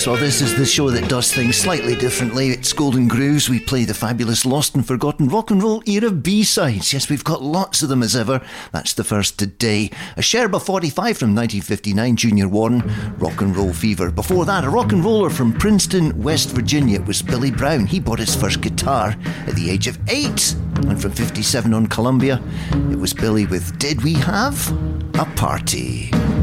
Yes, well, this is the show that does things slightly differently. It's Golden Grooves. We play the fabulous Lost and Forgotten rock and roll era B-sides. Yes, we've got lots of them as ever. That's the first today. A Sherba 45 from 1959, Junior Warren, Rock and Roll Fever. Before that, a rock and roller from Princeton, West Virginia. It was Billy Brown. He bought his first guitar at the age of 8. And from 57 on Columbia, it was Billy with Did We Have a Party?